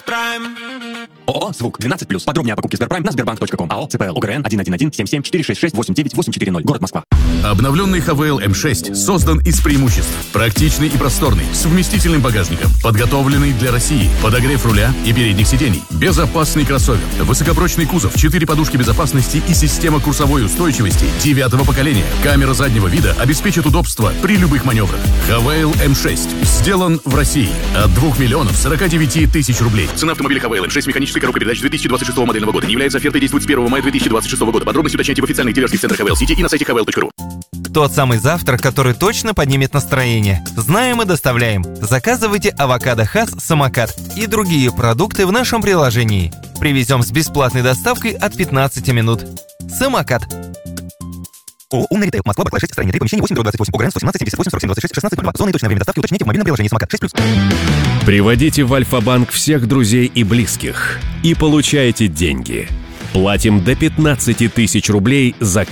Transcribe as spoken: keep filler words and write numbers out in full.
Сберпрайм. ООО «Звук» двенадцать плюс. Подробнее о покупке Сберпрайм на сбербанк точка ком. АО ЦПЛ ОГРН один один один семь семь четыре шесть шесть восемь девять восемь четыре ноль. Город Москва. Обновленный хавейл эм шесть создан из преимуществ. Практичный и просторный, с вместительным багажником, подготовленный для России, подогрев руля и передних сидений, безопасный кроссовер, высокопрочный кузов, четыре подушки безопасности и система курсовой устойчивости девятого поколения. Камера заднего вида обеспечит удобство при любых маневрах. хавейл эм шесть сделан в России от двух миллионов сорока девяти тысяч рублей. Цена автомобиля хавейл эм шесть с механической коробкой передач две тысячи двадцать шестого модельного года. Не является офертой, действует с первого мая две тысячи двадцать шестого года. Подробности уточняйте в официальных дилерских центрах хавейл сити и на сайте хавейл точка ру. Тот самый завтрак, который точно поднимет настроение. Знаем и доставляем. Заказывайте авокадо Хас Самокат и другие продукты в нашем приложении. Привезем с бесплатной доставкой от пятнадцати минут. Самокат. ООО «Умный ритейл». Москва, Баклай шесть, строение три, помещение восемь, двадцать восемь. ОГРН сто семнадцать семьдесят восемь сорок семь двадцать шесть шестнадцать два. Зона и точное время доставки уточняйте в мобильном приложении «Самокат» шесть плюс. Приводите в Альфа-банк всех друзей и близких и получайте деньги. Платим до пятнадцати тысяч рублей за